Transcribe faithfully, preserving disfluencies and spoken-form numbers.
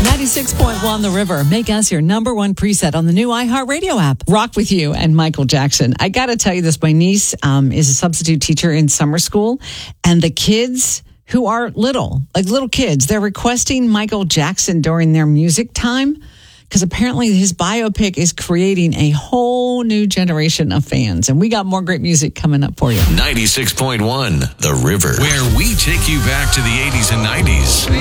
ninety-six point one The River. Make us your number one preset on the new iHeartRadio app. Rock with you and Michael Jackson. I got to tell you this. My niece um, is a substitute teacher in summer school, and the kids who are little, like little kids, they're requesting Michael Jackson during their music time because apparently his biopic is creating a whole new generation of fans. And we got more great music coming up for you. ninety-six point one The River, where we take you back to the eighties and nineties.